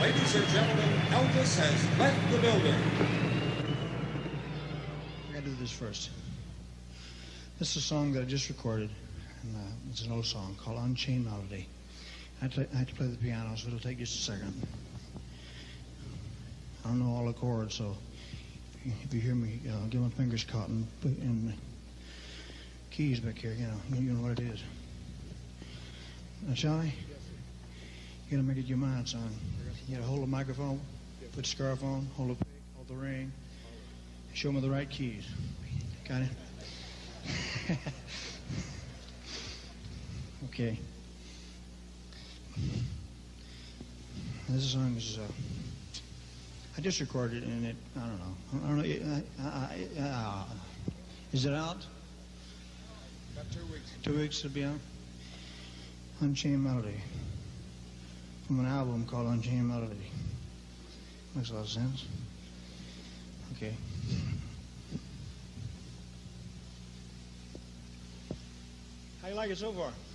Ladies and gentlemen, Elvis has left the building. I gotta do this first. This is a song that I just recorded, and it's an old song called Unchained Melody. I had to play the piano, so it'll take just a second. I don't know all the chords, so if you hear me, get my fingers caught in the keys back here, you know what it is. Now, shall I? You gotta make it your mind, son. You gotta hold the microphone, put the scarf on, hold the pick, hold the ring, show me the right keys. Got it? Okay. This song is, I just recorded it, and I don't know. Is it out? About 2 weeks. 2 weeks to be out? Unchained Melody. From an album called Unchained Melody. Makes a lot of sense. Okay. How you like it so far?